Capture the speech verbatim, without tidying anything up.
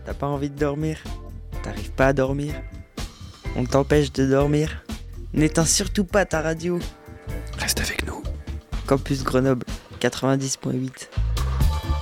T'as pas envie de dormir? T'arrives pas à dormir? On t'empêche de dormir? N'éteins surtout pas ta radio. Reste avec nous. Campus Grenoble, quatre-vingt-dix point huit.